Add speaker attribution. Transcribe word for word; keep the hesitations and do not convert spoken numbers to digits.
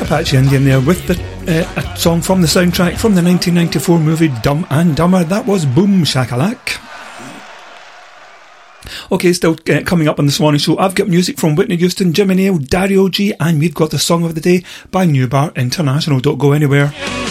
Speaker 1: Apache Indian there with the, uh, a song from the soundtrack from the nineteen ninety-four movie Dumb and Dumber. That was Boom Shakalak. Okay, still uh, coming up on this morning show, I've got music from Whitney Houston, Jimmy Nail, Dario G, and we've got the song of the day by New Bar International. Don't go anywhere.